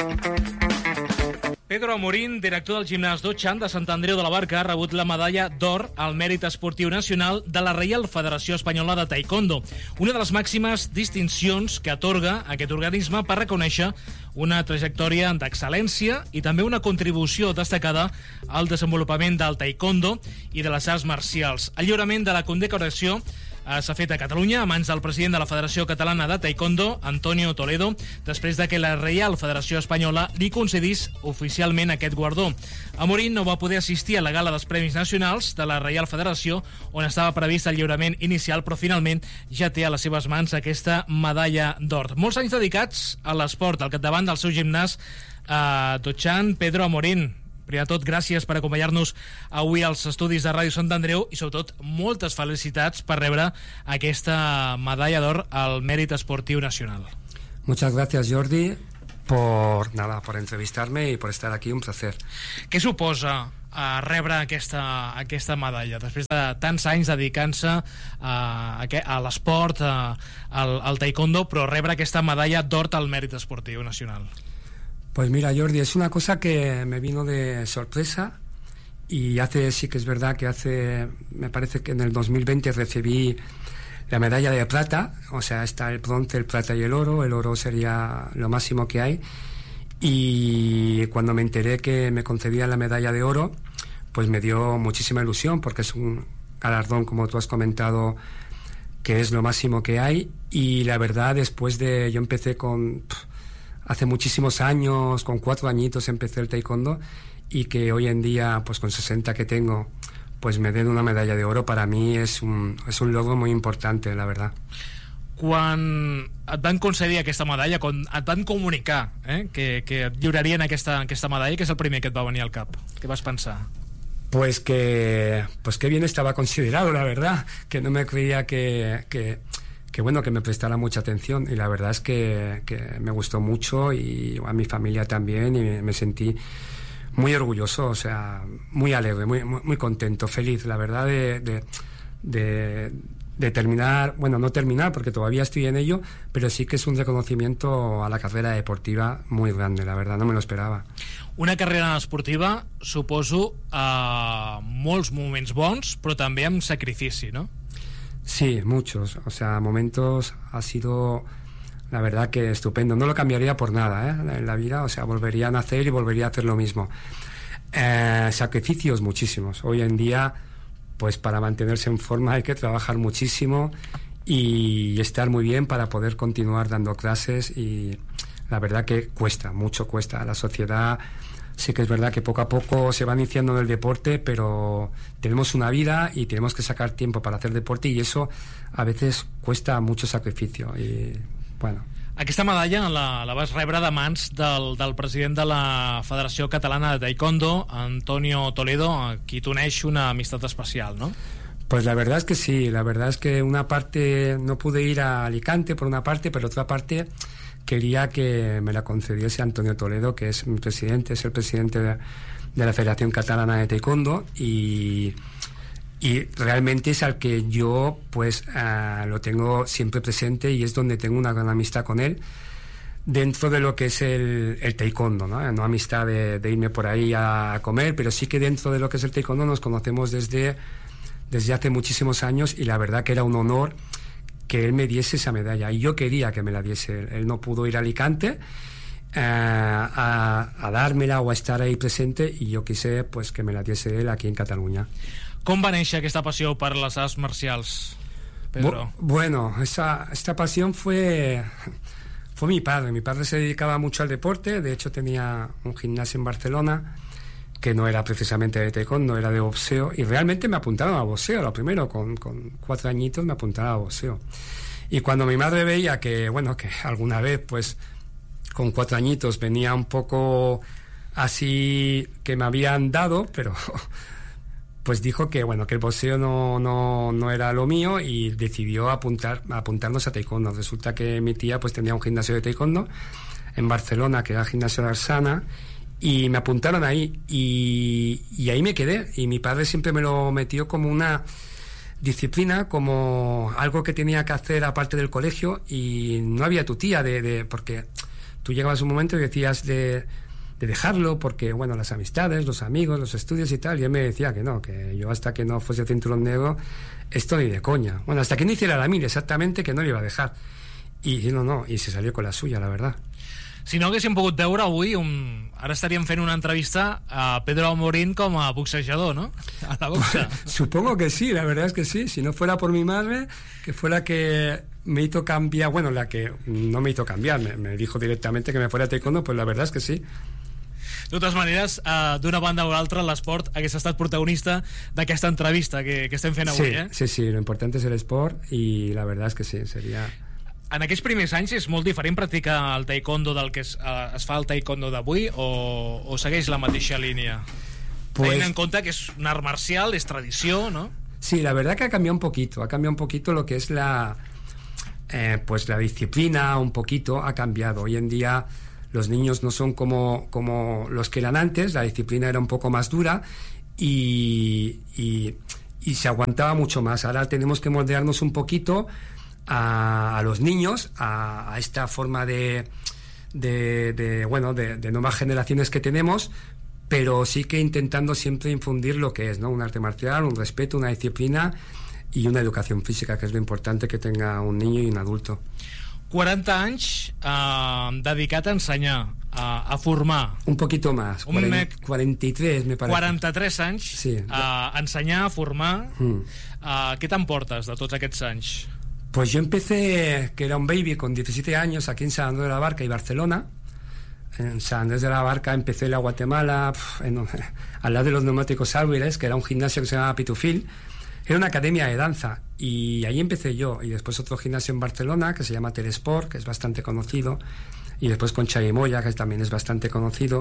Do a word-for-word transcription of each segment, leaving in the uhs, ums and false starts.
Pedro Amorín, director del gimnàs Dochan de Sant Andreu de la Barca, ha rebut la medalla d'or al Mèrit Esportiu Nacional de la Reial Federació Espanyola de Taekwondo, una de les màximes distincions que atorga aquest organisme per reconèixer una trajectòria d'excel·lència i també una contribució destacada al desenvolupament del taekwondo i de les arts marcials. El lliurament de la condecoració s'ha fet a Catalunya a mans del president de la Federació Catalana de Taekwondo, Antonio Toledo, després de que la Reial Federació Espanyola li concedís oficialment aquest guardó. Amorín no va poder assistir a la gala dels Premis Nacionals de la Reial Federació, on estava previst el lliurament inicial, però finalment ja té a les seves mans aquesta medalla d'or. Molts anys dedicats a l'esport, al capdavant del seu gimnàs a Dochan. Pedro Amorín, primer de tot, gràcies per acompanyar-nos avui als estudis de Ràdio Sant Andreu i, sobretot, moltes felicitats per rebre aquesta medalla d'or al Mèrit Esportiu Nacional. Muchas gracias, Jordi, por nada, por entrevistarme y por estar aquí, un placer. Què suposa a rebre aquesta, aquesta medalla després de tants anys dedicant-se a, a l'esport, al, al taekwondo, però rebre aquesta medalla d'or al Mèrit Esportiu Nacional? Pues mira, Jordi, es una cosa que me vino de sorpresa y hace, sí que es verdad que hace, me parece que en el dos mil veinte recibí la medalla de plata, o sea, está el bronce, el plata y el oro. El oro sería lo máximo que hay, y cuando me enteré que me concedían la medalla de oro, pues me dio muchísima ilusión, porque es un galardón, como tú has comentado, que es lo máximo que hay. Y la verdad, después de, yo empecé con... hace muchísimos años, con cuatro añitos empecé el taekwondo, y que hoy en día, pues con sesenta que tengo, pues me den una medalla de oro, para mí es un, es un logro muy importante, la verdad. Quan et van concedir aquesta medalla, quan et van comunicar eh, que, que et lliurarien aquesta, aquesta medalla, què és el primer que et va venir al cap? Què vas pensar? Pues que, pues que bien estaba considerado, la verdad, que no me creía que... que que bueno, que me prestara mucha atención, y la verdad es que, que me gustó mucho, y a mi familia también, y me sentí muy orgulloso, o sea, muy alegre, muy, muy, muy contento, feliz, la verdad, de, de, de, de terminar, bueno, no terminar porque todavía estoy en ello, pero sí que es un reconocimiento a la carrera deportiva muy grande, la verdad, no me lo esperaba. Una carrera esportiva, suposo, a molts moments bons, però també amb sacrifici, no? Sí, muchos, o sea, momentos ha sido, la verdad, que estupendo. No lo cambiaría por nada, ¿eh? En la vida, o sea, volvería a nacer y volvería a hacer lo mismo. Eh, sacrificios muchísimos. Hoy en día, pues para mantenerse en forma hay que trabajar muchísimo y estar muy bien para poder continuar dando clases, y la verdad que cuesta, mucho cuesta. La sociedad... Sí que es verdad que poco a poco se va iniciando en el deporte, pero tenemos una vida y tenemos que sacar tiempo para hacer deporte, y eso a veces cuesta mucho sacrificio. Y bueno. Aquesta medalla la, la vas rebre de mans del, del president de la Federació Catalana de Taekwondo, Antonio Toledo, a qui t'uneix una amistat especial, ¿no? Pues la verdad es que sí, la verdad es que una parte no pude ir a Alicante por una parte, pero otra parte quería que me la concediese Antonio Toledo, que es mi presidente, es el presidente de, de la Federación Catalana de Taekwondo, y, y realmente es al que yo pues uh, lo tengo siempre presente, y es donde tengo una gran amistad con él dentro de lo que es el, el taekwondo, ¿no? No amistad de, de irme por ahí a comer, pero sí que dentro de lo que es el taekwondo nos conocemos desde, desde hace muchísimos años, y la verdad que era un honor que él me diese esa medalla, y yo quería que me la diese él. Él no pudo ir a Alicante eh, a, a dármela o a estar ahí presente, y yo quise pues que me la diese él aquí en Cataluña. Com va néixer aquesta passió per les arts marcials, Pedro? Bu bueno, esa, esta pasión fue, fue mi padre. Mi padre se dedicaba mucho al deporte, de hecho tenía un gimnasio en Barcelona, que no era precisamente de taekwondo, era de boxeo, y realmente me apuntaron a boxeo, lo primero, con, con cuatro añitos me apuntaron a boxeo. Y cuando mi madre veía que, bueno, que alguna vez, pues, con cuatro añitos venía un poco así, que me habían dado, pero pues dijo que, bueno, que el boxeo no, no, no era lo mío, y decidió apuntar, apuntarnos a taekwondo. Resulta que mi tía, pues, tenía un gimnasio de taekwondo en Barcelona, que era el gimnasio de Arsana, y me apuntaron ahí, y, y ahí me quedé, y mi padre siempre me lo metió como una disciplina, como algo que tenía que hacer aparte del colegio, y no había tutía de, de porque tú llegabas a un momento y decías de, de dejarlo porque, bueno, las amistades, los amigos, los estudios y tal, y él me decía que no, que yo hasta que no fuese cinturón negro, esto ni de coña. Bueno, hasta que no hiciera la mil exactamente, que no le iba a dejar. I no, no, i se salió con la suya, la verdad. Si no haguéssim pogut veure avui, un... ara estaríem fent una entrevista a Pedro Morín com a boxejador, ¿no? A la boxa. Supongo que sí, la verdad es que sí. Si no fuera por mi madre, que fue la que me hizo cambiar, bueno, la que no me hizo cambiar, me, me dijo directamente que me fuera a taekwondo, pues la verdad es que sí. De totes maneres, uh, d'una banda o l'altra, l'esport hagués estat protagonista d'aquesta entrevista que, que estem fent avui, sí, eh? Sí, sí, lo importante es el sport y la verdad es que sí, sería... En aquests primers anys és molt diferent practicar el taekwondo del que es, uh, es fa el taekwondo d'avui o, o segueix la mateixa línia? Pues... Tenint en cuenta que es un art marcial, es tradició, ¿no? Sí, la verdad que ha cambiado un poquito, ha cambiado un poquito lo que es la... Eh, pues la disciplina, un poquito, ha cambiado. Hoy en día los niños no son como, como los que eran antes, la disciplina era un poco más dura y, y, y se aguantaba mucho más. Ahora tenemos que moldearnos un poquito a, a los niños, a, a esta forma de, de, de bueno, de, de nuevas generaciones que tenemos, pero sí que intentando siempre infundir lo que es, ¿no? Un arte marcial, un respeto, una disciplina y una educación física, que es lo importante que tenga un niño y un adulto. quaranta anys eh, dedicat a ensenyar, a, a formar. Un poquito más, un cuarenta, cuarenta y tres me parece. quaranta-tres anys sí. a ensenyar, a formar. Mm. Uh, què t'emportes de tots aquests anys? Pues yo empecé, que era un baby con diecisiete años, aquí en San Andrés de la Barca y Barcelona. En San Andrés de la Barca empecé la Guatemala, en, al lado de los neumáticos Álvarez, que era un gimnasio que se llamaba Pitufil. Era una academia de danza y ahí empecé yo, y después otro gimnasio en Barcelona que se llama Telesport, que es bastante conocido, y después con Chaguimoya, que también es bastante conocido.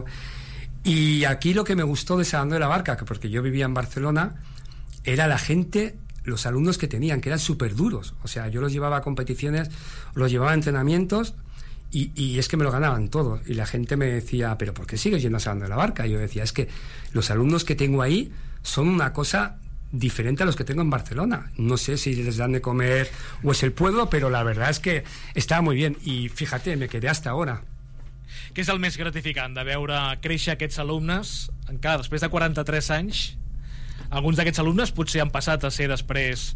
Y aquí lo que me gustó de San Andrés de la Barca, que porque yo vivía en Barcelona, era la gente, los alumnos que tenían, que eran súper duros. O sea, yo los llevaba a competiciones, los llevaba a entrenamientos y, y es que me lo ganaban todo. Y la gente me decía, ¿pero por qué sigues yendo a San Andrés de la Barca? Y yo decía, es que los alumnos que tengo ahí son una cosa diferente a los que tengo en Barcelona. No sé si les dan de comer o es el pueblo, pero la verdad es que estaba muy bien y fíjate, me quedé hasta ahora. Què és el més gratificant de veure créixer aquests alumnes encara després de quaranta-tres anys? Alguns d'aquests alumnes potser han passat a ser després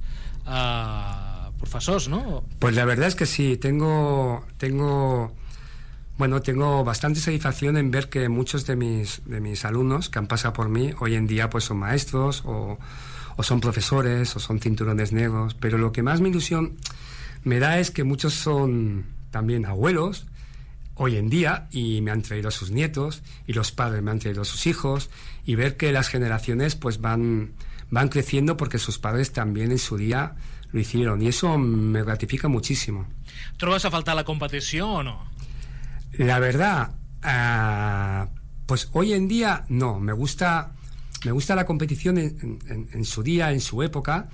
eh, professors, ¿no? Pues la verdad es que sí, tengo tengo bueno, tengo bastante satisfacción en ver que muchos de mis de mis alumnos que han pasado por mí hoy en día pues son maestros o o son profesores, o son cinturones negros, pero lo que más me ilusión me da es que muchos son también abuelos hoy en día y me han traído a sus nietos y los padres me han traído a sus hijos y ver que las generaciones pues van, van creciendo porque sus padres también en su día lo hicieron y eso me gratifica muchísimo. ¿Trobes a faltar la competición o no? La verdad, uh, pues hoy en día no, me gusta... Me gusta la competición en, en, en su día, en su época,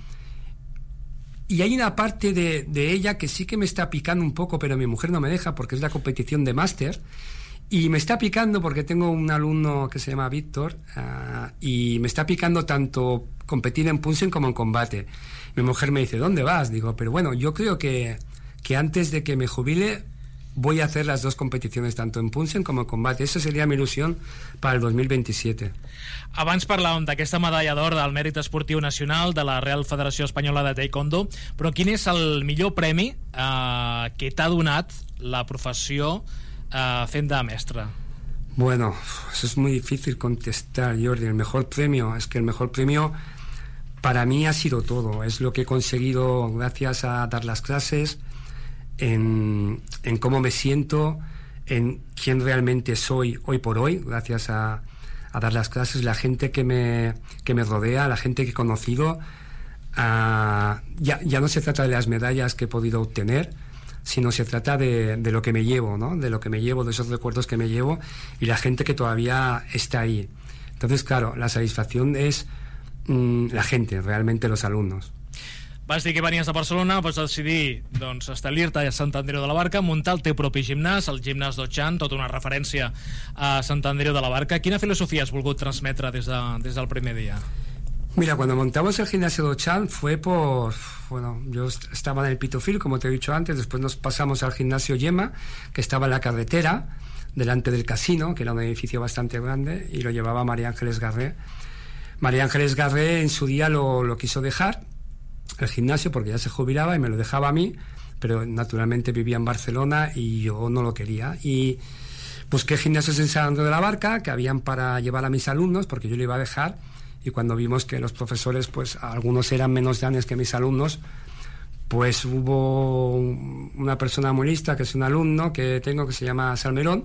y hay una parte de, de ella que sí que me está picando un poco, pero mi mujer no me deja porque es la competición de máster, y me está picando porque tengo un alumno que se llama Víctor, uh, y me está picando tanto competir en punching como en combate. Mi mujer me dice, ¿dónde vas? Digo, pero bueno, yo creo que, que antes de que me jubile voy a hacer las dos competiciones, tanto en punching como en combate. Esa sería mi ilusión para el dos mil veintisiete. Abans parlàvem d'aquesta medalla d'or del Mèrit Esportiu Nacional de la Real Federació Espanyola de Taekwondo, però quin és el millor premi eh, que t'ha donat la professió eh, fent de mestre? Bueno, eso es muy difícil contestar, Jordi. El mejor premio, es que el mejor premio para mí ha sido todo. Es lo que he conseguido gracias a dar las clases, En, en cómo me siento, en quién realmente soy hoy por hoy, gracias a, a dar las clases, la gente que me, que me rodea, la gente que he conocido. Uh, ya, ya no se trata de las medallas que he podido obtener, sino se trata de, de lo que me llevo, ¿no? De lo que me llevo, de esos recuerdos que me llevo y la gente que todavía está ahí. Entonces, claro, la satisfacción es mmm, la gente, realmente los alumnos. Vas dir que venies de Barcelona, vas decidir doncs, establir-te a Sant Andreu de la Barca, muntar el teu propi gimnàs, el gimnàs d'Otxan, tota una referència a Sant Andreu de la Barca. Quina filosofia has volgut transmetre des, de, des del primer dia? Mira, cuando montamos el gimnasio Dochan fue por... Bueno, yo estaba en el Pitofil, como te he dicho antes, después nos pasamos al gimnasio Yema, que estaba en la carretera, delante del casino, que era un edificio bastante grande, y lo llevaba María Ángeles Garré. María Ángeles Garré en su día lo, lo quiso dejar, el gimnasio, porque ya se jubilaba y me lo dejaba a mí, pero naturalmente vivía en Barcelona y yo no lo quería. Y busqué gimnasios en San Andreu de la Barca, que habían para llevar a mis alumnos, porque yo lo iba a dejar, y cuando vimos que los profesores, pues algunos eran menos grandes que mis alumnos, pues hubo una persona muy lista, que es un alumno que tengo, que se llama Salmerón,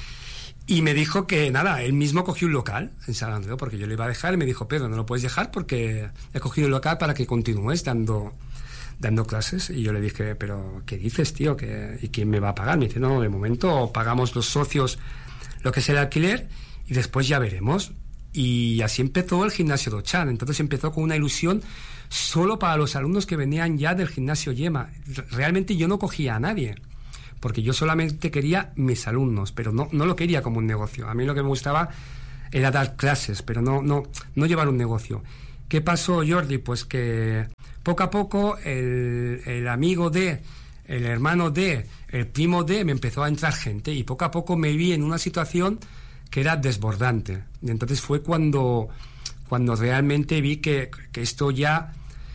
y me dijo que nada, él mismo cogió un local en San Andreu, porque yo lo iba a dejar, y me dijo: Pedro, no lo puedes dejar porque he cogido un local para que continúes dando, dando clases. Y yo le dije: pero ¿qué dices, tío? ¿Qué, ¿y quién me va a pagar? Me dice: no, de momento pagamos los socios lo que es el alquiler y después ya veremos. Y así empezó el gimnasio Dochan. Entonces empezó con una ilusión solo para los alumnos que venían ya del gimnasio Yema. Realmente yo no cogía a nadie, porque yo solamente quería mis alumnos, pero no, no lo quería como un negocio. A mí lo que me gustaba era dar clases, pero no, no, no llevar un negocio. ¿Qué pasó, Jordi? Pues que poco a poco el, el amigo de, el hermano de, el primo de, me empezó a entrar gente, y poco a poco me vi en una situación que era desbordante. Y entonces fue cuando, cuando realmente vi que, que esto ya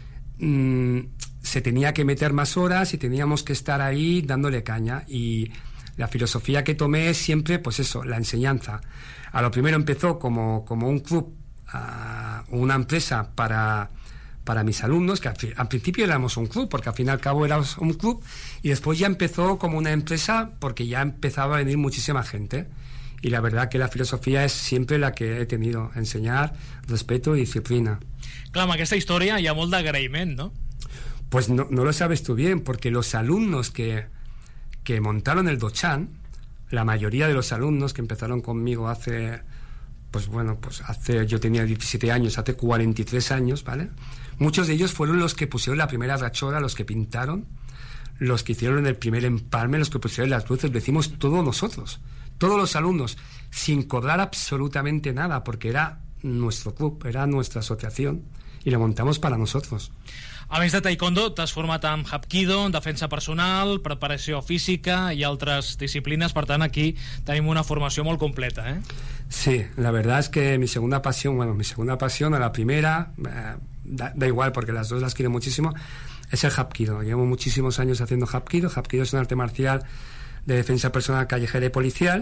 mmm, se tenía que meter más horas y teníamos que estar ahí dándole caña. Y la filosofía que tomé es siempre, pues eso, la enseñanza. A lo primero empezó como, como un club, uh, una empresa para, para mis alumnos, que al, al principio éramos un club, porque al fin y al cabo éramos un club, y después ya empezó como una empresa, porque ya empezaba a venir muchísima gente. Y la verdad que la filosofía es siempre la que he tenido: ensenyar, respeto y disciplina. Clar, amb aquesta història hi ha molt d'agraïment, ¿no? Pues no, no lo sabes tú bien, porque los alumnos que, que montaron el Dochan, la mayoría de los alumnos que empezaron conmigo hace, pues bueno, pues hace, yo tenía diecisiete años, hace cuarenta y tres años, ¿vale? Muchos de ellos fueron los que pusieron la primera rachora, los que pintaron, los que hicieron el primer empalme, los que pusieron las luces, lo hicimos todos nosotros. Todos los alumnos, sin cobrar absolutamente nada, porque era nuestro club, era nuestra asociación, y lo montamos para nosotros. A més de taekwondo, t'has format en hapkido, en defensa personal, preparació física i altres disciplines. Per tant, aquí tenim una formació molt completa, ¿eh? Sí, la verdad es que mi segunda pasión, bueno, mi segunda pasión, a la primera, eh, da, da igual, porque las dos las quiero muchísimo, es el hapkido. Llevo muchísimos años haciendo hapkido. Hapkido es un arte marcial de defensa personal callejera y policial,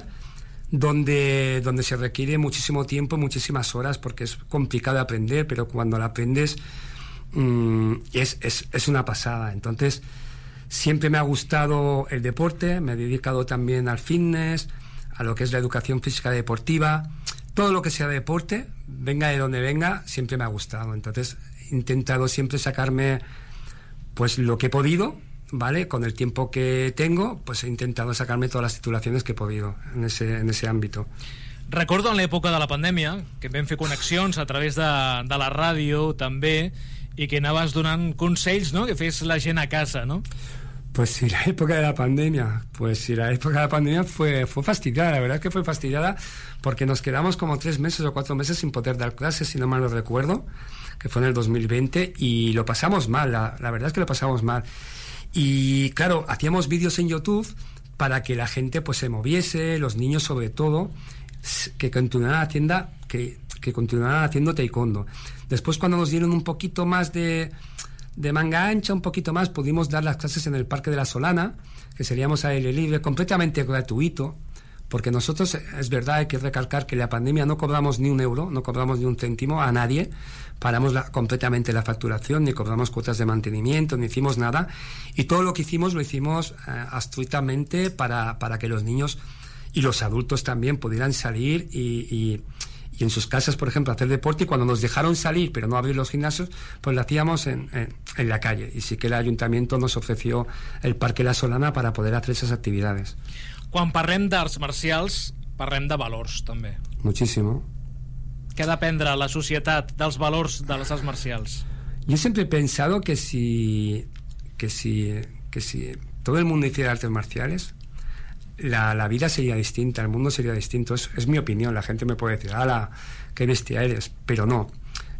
donde, donde se requiere muchísimo tiempo, muchísimas horas, porque es complicado de aprender, pero cuando la aprendes mmm, es, es, es una pasada. Entonces siempre me ha gustado el deporte, me he dedicado también al fitness, a lo que es la educación física deportiva. Todo lo que sea deporte, venga de donde venga, siempre me ha gustado. Entonces he intentado siempre sacarme pues lo que he podido, ¿vale? Con el tiempo que tengo, pues he intentado sacarme todas las titulaciones que he podido en ese, en ese ámbito. Recordo en l'època de la pandèmia que vam fer connexions a través de, de la ràdio també, i que anaves donant consells, ¿no?, que fes la gent a casa, ¿no? Pues sí, la época de la pandemia, pues sí, la época de la pandemia fue, fue fastidiada, la verdad que fue fastidiada, porque nos quedamos como tres meses o cuatro meses sin poder dar clases, si no mal lo recuerdo, que fue en el dos mil veinte, y lo pasamos mal, la, la verdad es que lo pasamos mal. Y claro, hacíamos vídeos en YouTube para que la gente pues se moviese, los niños sobre todo, que continuaran haciendo, que, que continuaran haciendo taekwondo. Después, cuando nos dieron un poquito más de, de manga ancha, un poquito más, pudimos dar las clases en el Parque de la Solana, que seríamos a aire libre, completamente gratuito, porque nosotros, es verdad, hay que recalcar que en la pandemia no cobramos ni un euro, no cobramos ni un céntimo a nadie, paramos la, completamente la facturación, ni cobramos cuotas de mantenimiento, ni hicimos nada, y todo lo que hicimos lo hicimos eh, astuitamente para, para que los niños y los adultos también pudieran salir y, y, y en sus casas, por ejemplo, hacer deporte, y cuando nos dejaron salir, pero no abrir los gimnasios, pues lo hacíamos en, en, en la calle, y sí que el ayuntamiento nos ofreció el Parque La Solana para poder hacer esas actividades. Quan parlem d'arts marcials, parlem de valors, també. Muchísimo. Què ha d'aprendre la societat dels valors de les arts marcials? Yo siempre he pensado que si, que si, que si todo el mundo hiciera artes marciales, la, la vida sería distinta, el mundo sería distinto. Es, es mi opinión. La gente me puede decir, ¡hala, qué bestia eres! Pero no.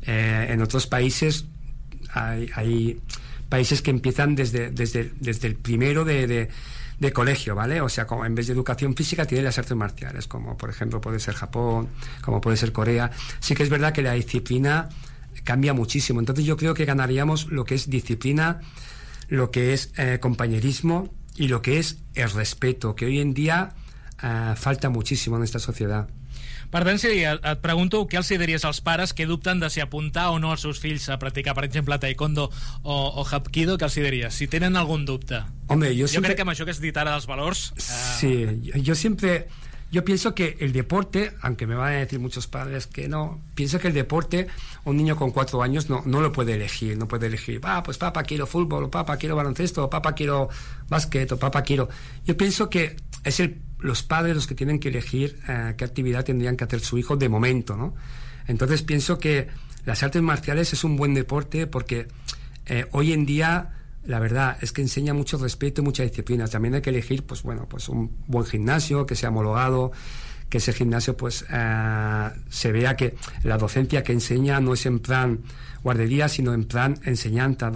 Eh, en otros países hay, hay países que empiezan desde, desde, desde el primero de, de, de colegio, ¿vale? O sea, como en vez de educación física tienen las artes marciales, como por ejemplo puede ser Japón, como puede ser Corea. Sí que es verdad que la disciplina cambia muchísimo. Entonces yo creo que ganaríamos lo que es disciplina, lo que es eh, compañerismo y lo que es el respeto, que hoy en dia eh, falta muchísimo en esta societat. Per tant, si et pregunto què els diries als pares que dubten de si apuntar o no els seus fills a practicar, per exemple, taekwondo o, o hapkido, què els diries? Si tenen algun dubte. Hombre, yo, yo siempre... crec que amb això que has dit ara dels valors... Eh... Sí, yo, yo siempre... Yo pienso que el deporte, aunque me van a decir muchos padres que no, pienso que el deporte, un niño con cuatro años no, no lo puede elegir, no puede elegir, ah, pues papá quiero fútbol, o papá quiero baloncesto, o papá quiero básquet, o papá quiero... Yo pienso que es el, los padres los que tienen que elegir eh, qué actividad tendrían que hacer su hijo de momento, ¿no? Entonces pienso que las artes marciales es un buen deporte porque eh, hoy en día... La verdad es que enseña mucho respeto y mucha disciplina. También hay que elegir, pues bueno, pues un buen gimnasio que sea homologado, que ese gimnasio pues eh, se vea que la docencia que enseña no es en plan guardería, sino en plan enseñanza,